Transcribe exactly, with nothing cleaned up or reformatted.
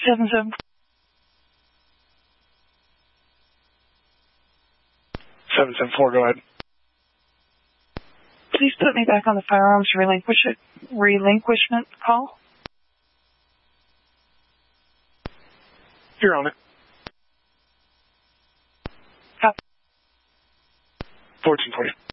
Seven seven. Seven seven four. Go ahead. Please put me back on the firearms relinquish relinquishment call. You're on it. Copy. Fourteen forty.